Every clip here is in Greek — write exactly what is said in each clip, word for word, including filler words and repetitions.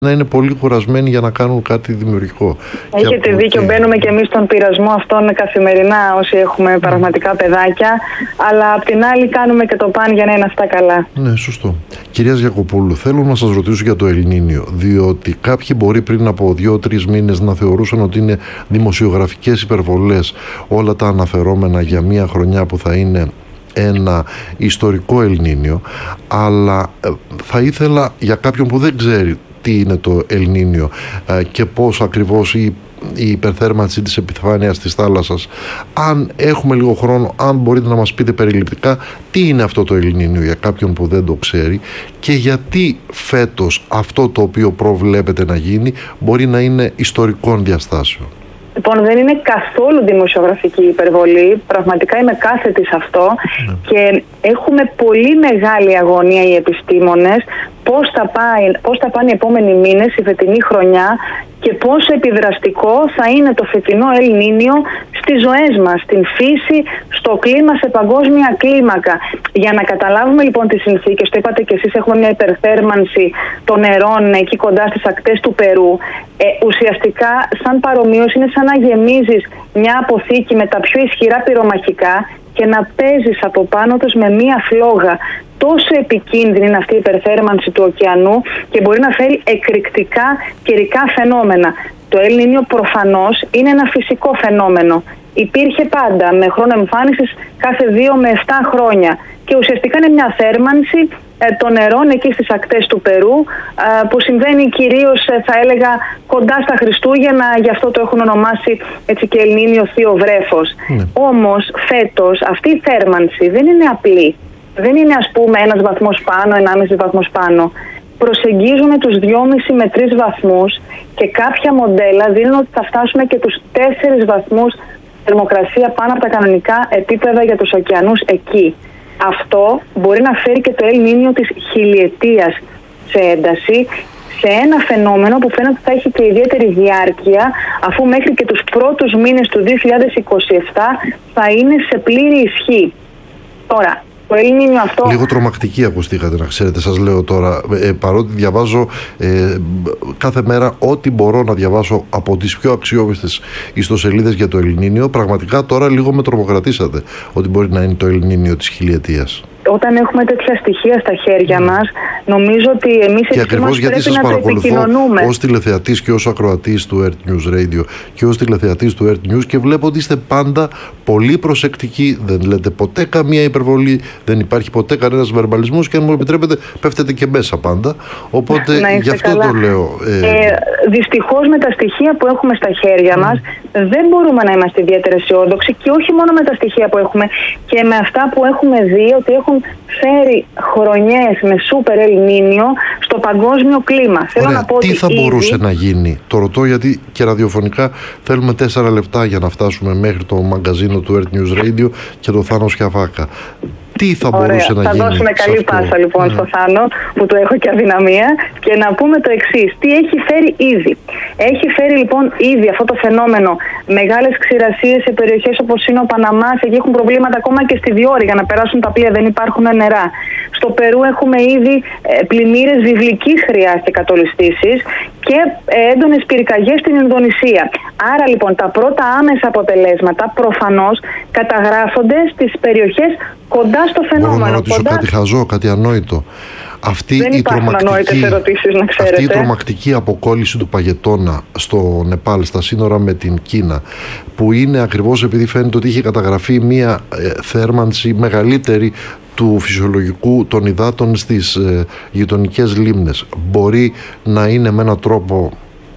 να είναι πολύ κουρασμένοι για να κάνουν κάτι δημιουργικό. Έχετε δίκιο, μπαίνουμε και εμείς στον πειρασμό αυτόν καθημερινά όσοι έχουμε πραγματικά παιδάκια, αλλά απ' την άλλη κάνουμε και το παν για να είναι αυτά καλά. Ναι, σωστό. Κυρία Γιακοπούλου, θέλω να σας ρωτήσω για το Ελνίνιο, διότι κάποιοι μπορεί πριν από δύο-τρεις μήνες να θεωρούσαν ότι είναι δημοσιογραφικές υπερβολές όλα τα αναφερόμενα για μια χρονιά που θα είναι ένα ιστορικό Ελνίνιο, αλλά θα ήθελα για κάποιον που δεν ξέρει τι είναι το Ελνίνιο και πώς ακριβώς η, η υπερθέρμανση της επιφάνειας της θάλασσας, αν έχουμε λίγο χρόνο, αν μπορείτε να μας πείτε περιληπτικά τι είναι αυτό το Ελνίνιο για κάποιον που δεν το ξέρει και γιατί φέτος αυτό το οποίο προβλέπεται να γίνει μπορεί να είναι ιστορικών διαστάσεων. Λοιπόν, δεν είναι καθόλου δημοσιογραφική υπερβολή. Πραγματικά είμαι κάθετη σε αυτό. Mm. Και έχουμε πολύ μεγάλη αγωνία οι επιστήμονες πώς θα, πάει, πώς θα πάνε οι επόμενοι μήνες, η φετινή χρονιά και πόσο επιδραστικό θα είναι το φετινό Ελνίνιο στις ζωές μας, στην φύση, στο κλίμα, σε παγκόσμια κλίμακα. Για να καταλάβουμε λοιπόν τις συνθήκες, το είπατε και εσείς, έχουμε μια υπερθέρμανση των νερών εκεί κοντά στις ακτές του Περού. Ε, ουσιαστικά, σαν παρομοίωση, είναι σαν να γεμίζεις μια αποθήκη με τα πιο ισχυρά πυρομαχικά και να παίζεις από πάνω τους με μία φλόγα. Τόσο επικίνδυνη είναι αυτή η υπερθέρμανση του ωκεανού και μπορεί να φέρει εκρηκτικά καιρικά φαινόμενα. Το Ελνίνιο προφανώς είναι ένα φυσικό φαινόμενο. Υπήρχε πάντα με χρόνο εμφάνισης κάθε δύο με επτά χρόνια και ουσιαστικά είναι μια θέρμανση ε, των νερών εκεί στις ακτές του Περού ε, που συμβαίνει κυρίως ε, θα έλεγα κοντά στα Χριστούγεννα, γι' αυτό το έχουν ονομάσει έτσι και Ελνίνιο θείο βρέφος. Mm. Όμως φέτος αυτή η θέρμανση δεν είναι απλή. Δεν είναι ας πούμε ένας βαθμός πάνω, ενάμιση βαθμός πάνω. Προσεγγίζουμε τους δυόμισι με τρεις βαθμούς και κάποια μοντέλα δίνουν ότι θα φτάσουμε και τους τέσσερις βαθμούς θερμοκρασία πάνω από τα κανονικά επίπεδα για τους ωκεανούς εκεί. Αυτό μπορεί να φέρει και το Ελνίνιο της χιλιετίας σε ένταση, σε ένα φαινόμενο που φαίνεται ότι θα έχει και ιδιαίτερη διάρκεια, αφού μέχρι και τους πρώτους μήνες του δύο χιλιάδες είκοσι επτά θα είναι σε πλήρη ισχύ. Τώρα, το Ελνίνιο αυτό... Λίγο τρομακτική ακουστήκατε, να ξέρετε, σας λέω τώρα, ε, παρότι διαβάζω ε, κάθε μέρα ό,τι μπορώ να διαβάσω από τις πιο αξιόπιστες ιστοσελίδες για το Ελνίνιο, πραγματικά τώρα λίγο με τρομοκρατήσατε ότι μπορεί να είναι το Ελνίνιο της χιλιετίας. Όταν έχουμε τέτοια στοιχεία στα χέρια mm. μας, νομίζω ότι εμείς εκεί μας πρέπει να το επικοινωνούμε. Ως τηλεθεατής και ως ακροατής του Earth News Radio και ως τηλεθεατής του Earth News και βλέπω ότι είστε πάντα πολύ προσεκτικοί, δεν λέτε ποτέ καμία υπερβολή, δεν υπάρχει ποτέ κανένας βερμπαλισμός και αν μου επιτρέπετε πέφτετε και μέσα πάντα, οπότε γι' αυτό καλά. Το λέω. Ε... Ε, δυστυχώς με τα στοιχεία που έχουμε στα χέρια mm. μας δεν μπορούμε να είμαστε ιδιαίτερα αισιόδοξοι και όχι μόνο με τα στοιχεία που έχουμε και με αυτά που έχουμε δει ότι έχουν φέρει χρονιές με σούπερ Ελνίνιο στο παγκόσμιο κλίμα. Θέλω Ωραία. να πω Τι ότι θα ήδη... μπορούσε να γίνει? Το ρωτώ γιατί και ραδιοφωνικά θέλουμε τέσσερα λεπτά για να φτάσουμε μέχρι το μαγκαζίνο του Earth News Radio και το Θάνο Σιαφάκα. Τι θα Ωραία. μπορούσε να θα γίνει? Θα δώσουμε καλή αυτό. πάσα λοιπόν mm. στο Θάνο, που το έχω και αδυναμία, και να πούμε το εξής. Τι έχει φέρει ήδη? Έχει φέρει λοιπόν ήδη αυτό το φαινόμενο μεγάλες ξηρασίες σε περιοχές όπως είναι ο Παναμάς. Εκεί έχουν προβλήματα ακόμα και στη Διόρη για να περάσουν τα πλοία, δεν υπάρχουν νερά. Στο Περού έχουμε ήδη ε, πλημμύρες βιβλικής χρειάς και κατολιστήσεις και ε, έντονες πυρκαγιές στην Ινδονησία. Άρα λοιπόν τα πρώτα άμεσα αποτελέσματα προφανώς καταγράφονται στις περιοχές κοντά στο φαινόμενο. Μπορώ να ρωτήσω κοντά... κάτι χαζό, κάτι ανόητο? Αυτή Δεν η, τρομακτική, ερωτήσεις, να ξέρετε. αυτή η τρομακτική αποκόλληση του παγετώνα στο Νεπάλ, στα σύνορα με την Κίνα, που είναι ακριβώς επειδή φαίνεται ότι είχε καταγραφεί μία ε, θέρμανση μεγαλύτερη του φυσιολογικού των υδάτων στις ε, γειτονικές λίμνες, μπορεί να είναι με έναν τρόπο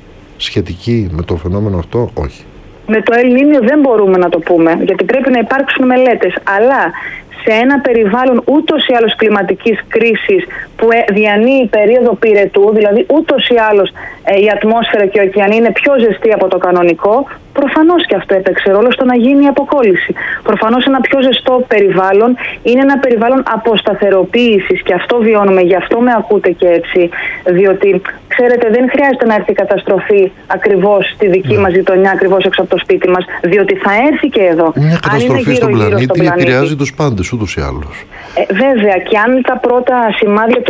σχετική με το φαινόμενο αυτό? Όχι. Με το Ελνίνιο δεν μπορούμε να το πούμε, γιατί πρέπει να υπάρξουν μελέτες, αλλά σε ένα περιβάλλον ούτως ή άλλως κλιματικής κρίσης που διανύει η περίοδο πυρετού, δηλαδή ούτως ή άλλως ε, η ατμόσφαιρα και οι ωκεανοί είναι πιο ζεστοί από το κανονικό, προφανώς και αυτό έπαιξε ρόλο στο να γίνει η αποκόλληση. Προφανώς ένα πιο ζεστό περιβάλλον είναι ένα περιβάλλον αποσταθεροποίησης και αυτό βιώνουμε, γι' αυτό με ακούτε και έτσι, διότι ξέρετε δεν χρειάζεται να έρθει η καταστροφή ακριβώς στη δική yeah. μας γειτονιά, ακριβώς έξω από το σπίτι μας, διότι θα έρθει και εδώ. Μια καταστροφή γύρω, στον γύρω πλανήτη στον πλανήτη επηρεάζει τους πάντες ούτως ή άλλως. Ε, βέβαια, και αν τα πρώτα σημάδια του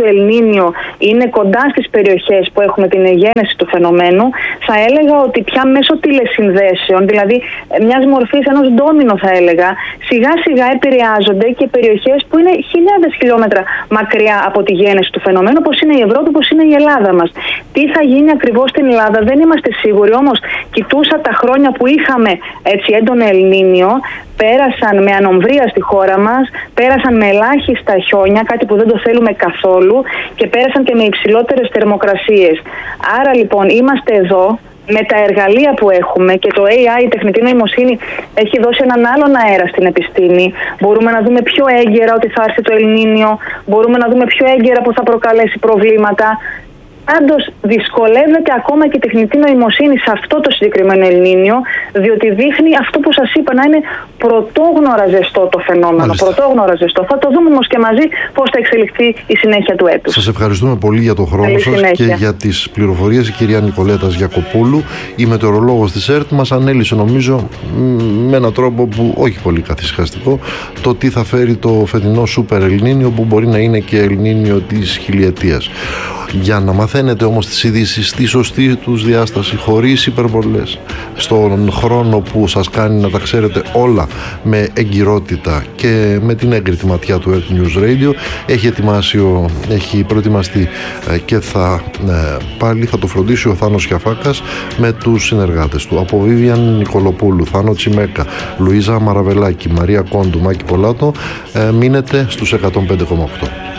Ελνίνιο είναι κοντά στις περιοχές που έχουμε την γένεση του φαινομένου, θα έλεγα ότι πια μέσω τηλεσυνδέσεων, δηλαδή μιας μορφής ενός ντόμινο θα έλεγα, σιγά σιγά επηρεάζονται και περιοχές που είναι χιλιάδες χιλιόμετρα μακριά από τη γένεση του φαινομένου, όπως είναι η Ευρώπη, όπως είναι η Ελλάδα μας. Τι θα γίνει ακριβώς στην Ελλάδα δεν είμαστε σίγουροι, όμως κοιτούσα τα χρόνια που είχαμε έτσι έντονο Ελνίνιο, πέρασαν με ανομβρία στη χώρα μας, πέρασαν με ελάχιστα χιόνια, κάτι που δεν το θέλουμε καθόλου, και πέρασαν και με υψηλότερες θερμοκρασίες. Άρα λοιπόν είμαστε εδώ με τα εργαλεία που έχουμε, και το έι άι, η τεχνητή νοημοσύνη, έχει δώσει έναν άλλον αέρα στην επιστήμη. Μπορούμε να δούμε πιο έγκαιρα ότι θα έρθει το Ελνίνιο, μπορούμε να δούμε πιο έγκαιρα που θα προκαλέσει προβλήματα. Πάντως δυσκολεύεται ακόμα και η τεχνητή νοημοσύνη σε αυτό το συγκεκριμένο Ελνίνιο, διότι δείχνει αυτό που σας είπα, να είναι πρωτόγνωρα ζεστό το φαινόμενο. Μάλιστα. Πρωτόγνωρα ζεστό. Θα το δούμε όμως και μαζί πώς θα εξελιχθεί η συνέχεια του έτους. Σας ευχαριστούμε πολύ για τον χρόνο σας και για τις πληροφορίες. Η κυρία Νικολέτα Γιακοπούλου, η μετεωρολόγος της ΕΡΤ, μας ανέλησε νομίζω με έναν τρόπο που όχι πολύ καθησυχαστικό το τι θα φέρει το φετινό σούπερ Ελνίνιο, που μπορεί να είναι και Ελνίνιο της χιλιετίας. Για να μαθαίνετε όμως τις ειδήσεις στη σωστή τους διάσταση, χωρίς υπερβολές, στον χρόνο που σας κάνει να τα ξέρετε όλα με εγκυρότητα και με την έγκριτη ματιά του Earth News Radio, έχει ετοιμάσει, ο, έχει προετοιμαστεί και θα ε, πάλι θα το φροντίσει ο Θάνος Χιαφάκας με τους συνεργάτες του. Από Βίβιαν Νικολοπούλου, Θάνο Τσιμέκα, Λουίζα Μαραβελάκη, Μαρία Κόντου, Μάκη Πολάτο, ε, μείνετε στους εκατόν πέντε κόμμα οκτώ.